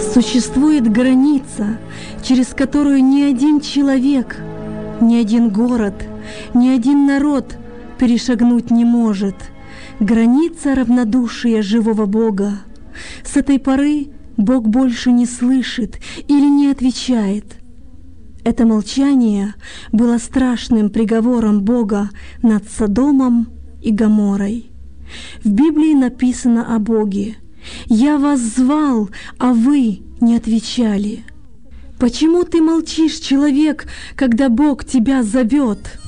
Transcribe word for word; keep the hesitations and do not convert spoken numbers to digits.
Существует граница, через которую ни один человек, ни один город, ни один народ перешагнуть не может. Граница равнодушия живого Бога. С этой поры Бог больше не слышит или не отвечает. Это молчание было страшным приговором Бога над Содомом и Гоморрой. В Библии написано о Боге: «Я вас звал, а вы не отвечали». Почему ты молчишь, человек, когда Бог тебя зовет?